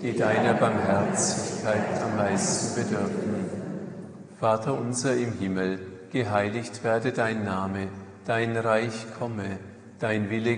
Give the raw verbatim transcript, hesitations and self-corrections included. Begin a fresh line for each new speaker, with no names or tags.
die deiner Barmherzigkeit am meisten bedürfen. Vater unser im Himmel, geheiligt werde dein Name, dein Reich komme, dein Wille